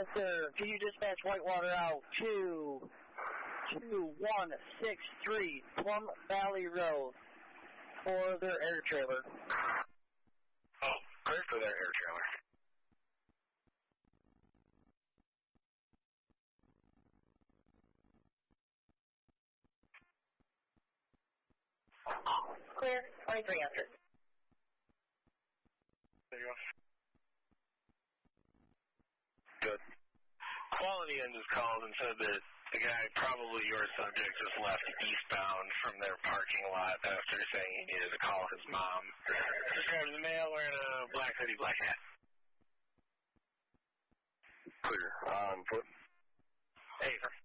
Yes, sir. Can you dispatch Whitewater out to 2163 Plum Valley Road for their air trailer? Oh, clear for their air trailer. Clear, 23 after. There you go. Good. Quality End just called and said that the guy, probably your subject, just left eastbound from their parking lot after saying he needed to call his mom. Just grabbing the mail, wearing a black hoodie, black hat. Clear. On foot. Hey, sir.